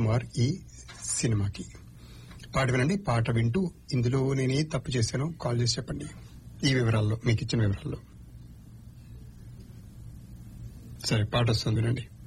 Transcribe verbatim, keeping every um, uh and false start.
అమ్మవారు ఈ సినిమాకి. పాట వినండి. పాట వింటూ ఇందులో నేనే తప్పు చేశానో కాల్ చేసి చెప్పండి. ఈ వివరాల్లో మీకు ఇచ్చిన వివరాల్లో. సరే, పాట వస్తుంది వినండి.